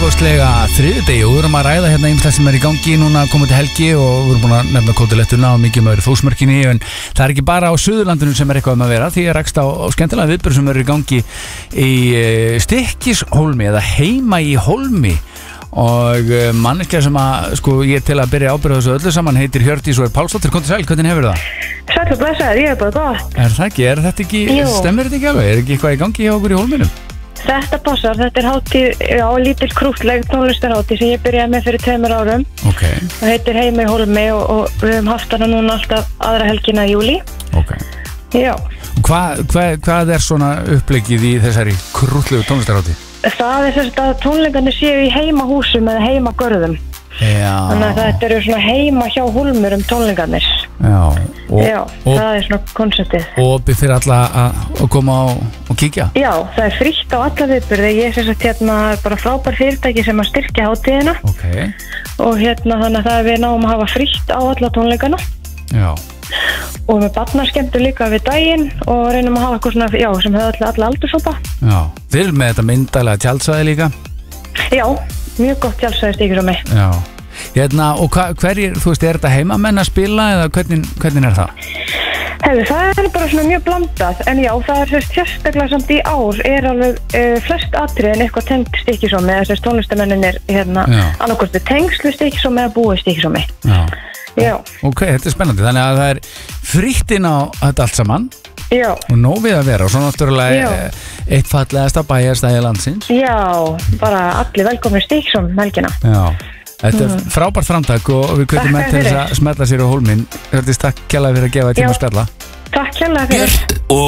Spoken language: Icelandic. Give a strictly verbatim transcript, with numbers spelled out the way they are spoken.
stórkostlega þriðjudegi og við erum að ræða hérna ýmislegt sem er í gangi núna komið til helgi og við erum búin að nefna kótilettuna og mikið með Þórsmörkinni en það er ekki bara á Suðurlandinu sem er eitthvað um að vera því ég rakst á, á skemmtilega viðburð sem eru í gangi í e, Stykkishólmi eða heima í Hólmi og e, manneskja sem að sko ég til að byrja ábyrða þessu öllu saman heitir Hjördís og er Pálsdóttir, komdu sæl, hvernig hefur það? Sæll og blessaður, ég er bara gott. Er það ekki, er þetta ekki, Jú. Stemmir þetta ekki alveg? Er ekki eitthvað í gangi hjá okkur í Hólminum? Þetta passar, þetta er hátíð, já, lítil krúttleg tónlistarhátíð sem ég byrjaði með fyrir tveimur árum. Ok. Það heitir Heima í Hólmi og, og við höfum haft hana núna alltaf aðra helgina í júlí. Ok. Já. Hvað hva, hvað er svona uppleggið í þessari krúttlegu tónlistarhátíð? Það er þess að tónleikarnir séu í heimahúsum eða heimagörðum. Já. Þannig að þetta eru svona heima hjá Hólmur um tónleikarnir. Já. Og, Já, og, það er svona konseptið. og opið fyrir alla að koma og, og kíkja? Já, það er frítt á alla viðburði. Ég er þess að hérna bara frábær fyrirtæki sem að styrkja hátíðina. Ok. Og hérna þannig að það er við náum að hafa frítt á alla tónleikana. Já. Og með barnaskemmtu líka við daginn og reynum að hafa eitthvað svona, já, sem hefur alla, alla aldurshópa. Já. Þið erum með þetta myndalega tjaldsvæði líka? Já, mjög gott tjaldsvæði stíkur á mig. Já. Hérna, og hva, hverjir, þú veist, er þetta heimamenn að spila eða hvernig, hvernig er það? Hefur, það er bara svona mjög blandað, en já, það er sérst sérstaklega samt í ár er alveg uh, flest atriðin eitthvað tengt Stykkishólmi, eða sérst tónlistamennin er hérna annarkvæmstu tengslu Stykkishólmi eða búið Stykkishólmi. Já. Já. Ok, þetta er spennandi, þannig að það er fritt inn á þetta allt saman. Já. Og nóg við að vera og svo náttúrulega eitt fallegasta bæjarstæði landsins. Já, bara allir velkomni Stykkishólmi helgina. Já. Þetta er frábært framtak og við kveitum með til þess að smetla sér á Hólminn. Hjördís, takk kærlega fyrir að gefa tíma að spjalla. Takk kærlega fyrir.